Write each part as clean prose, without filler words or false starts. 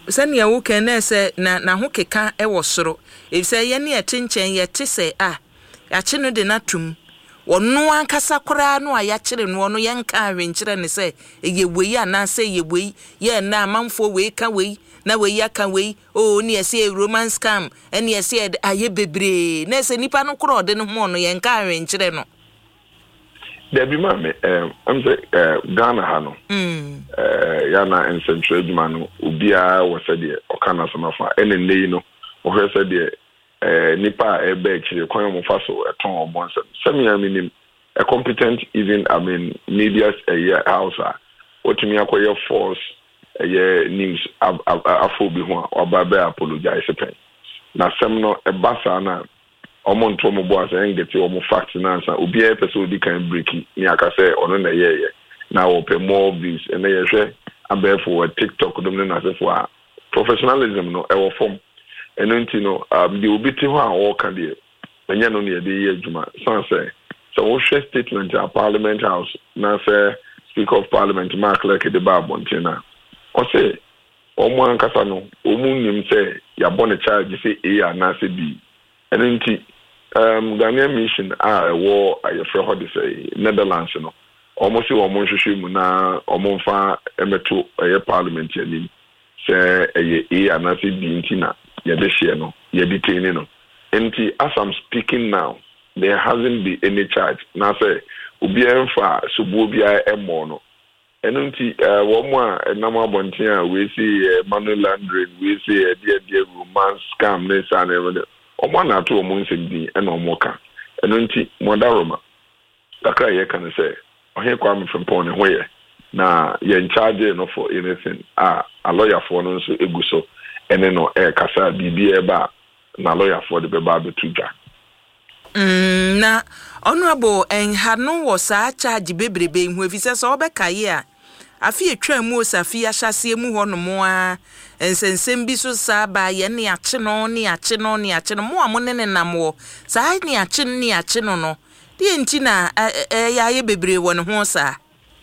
sani ya wuke na se na ho keka e wo soro e se ye ne etenchen ye te se ya che no de natum wonu ankasa kora no ya kire no no ye nka awenkyere ne se ye wei ana se ye wei ye na amanfo wei ka wei na wei aka wei o ne se romance scam ene se aye bebre na se nipa no kora de no ho no ye nka awenkyere no there be mama I'm say Ghana ha no ya na central adwuma no obia wo se de okana so mafa ene nei no wo he se de nipa ebe kire kwan mo fa so eton obonse semia minim a competent even media house otumi akoye force news afo bi ho obabe apologize pen na sem no ebasa na omonto mo bo asa ngeti o mo fact na ansa obi e pese odi kan breaki ni aka say ono na ye na wo pe more views and na ye hwe abefo TikTok dum na say for professionalism no e wo form enunti no the obi ti ho a wo ka de enya no ne de ye adwuma say so wo share statement at Parliament House na say Speaker of Parliament Mark like the Babontina o say o mo ankasa no o mu nim say ya bone charge say A na say B enunti Ghanaian mission war ayefre ho de say Netherlands no almost almost hwehwe na omonfa emeto Parliament yani say A na say B ntina ye de share no ye detain no enti as I'm speaking now there hasn't been any charge na say obi enfa subu obi emo no enunti wo mo a nam abonten a we see money laundering we see dia romance scam ne sa na omo na to omo nsem e na omo ka enunti modaroma kakra ye kan say ohe kwa me from pon ho ye na ye in charge no for anything a lawyer for no so eguso ene no kasa bibia ba na lawyer for the beba betuja na honorable enhanu wo sa charge bebrebe hu efise so obekaye a afi etwa mu osafi ahyase mu ho no mo a ensensem bi so sa ba ye ne ache no mo amo ne nam wo sa ne ache no die nti na ya ye bebre wo ne ho sa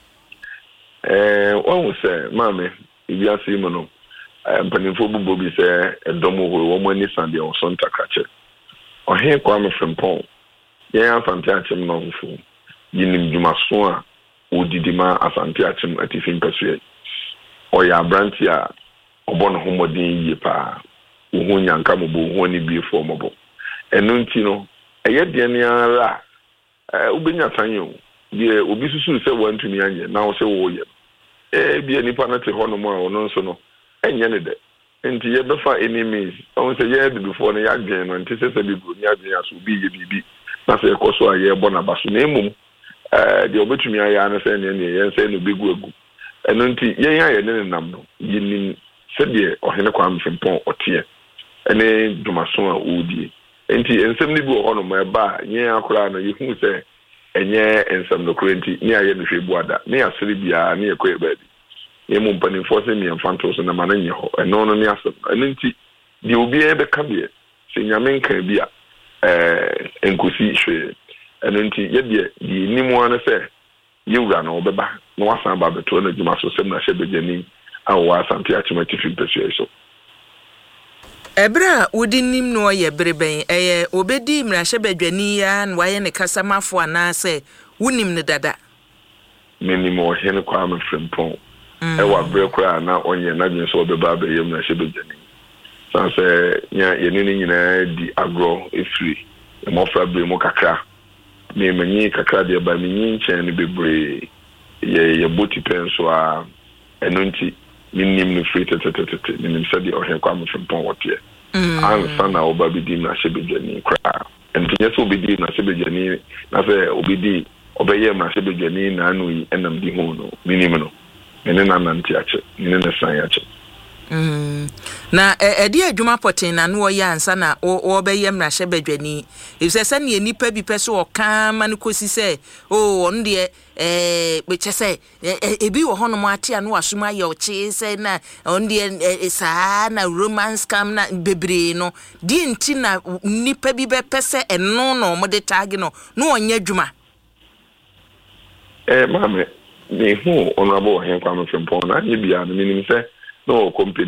won say mame ibiase mu no mpanimfo bubo bi say edomo ho wo mani sande o so ntakache ohe kwa me frempon ye asante achem no mfu yinim dwumaso a odidima asante achem atifin pesue o ya branti a obono homodin yi pa wo nyanka mo bo ho ni bi fo mo bo enu nti no eye de ne ara ubenya tanyo de obi susu se wantumi anye na wo se wo ye bi nipa na te ho no mo a ono nso no enye ne de enti ye befa enemies on se ye before no ya dwen no enti se bi go ni adwen aso bi ye bibi na se ekoso a ye bona baso na emum de obetumi aya na se ne ye se no bi gu enu nti ye ya ye ne nam no yinim se de ohene kwa mfempon otie ene dumaso a odi enti ensem ni bi ho no ma ba ye akora no ye hu se enye ensem no krenti ni aye no hwebu ada ni asere bia ni ekwe ba bi emu mpani force mi amfanto so na mananye ho eno no ni asem enunti di obi ebe ka bie se nyame nka bia enkosi hwe enunti ye die di nimu ana se yewura na obeba na wasan ba beto na djuma so sem na hyebejani awa asante achimati fimpesue so ebra wudi nim no ye breben obedi mra hyebedwani ya na waye ne kasamafo ana se wunim ne dada menimo hene kwa amfrempon ewa brekura na onye na dwen so obeba be yem na hyebejani sanse nya yenini nyina di agro efri mo fra bre mo kakra me manyi kakra de ba menyi nchen ne bebre ye boti penso a enunti minim no free tete minim se di ohen kwa mo fempon wote ansa na obabidi na hyebejani kra entinye so obidi na hyebejani na se obidi obeye ma hyebejani na anu yi enam di ho no minim no ene na nanti ache ene na san ache na edi adwuma potin na no ya ansa na wo be yem na hyebedwani ifse se ne nipa bi pese o kan ma ne kosi se on de bechese ebi wo hono mo ate anu asoma ya oche se na on de sa na romance scam na bebre no di nti na nipa bi be pese eno no mo de tag no onya adwuma mame me hu honorable hen kwa me frempon na ye bia no minim se no company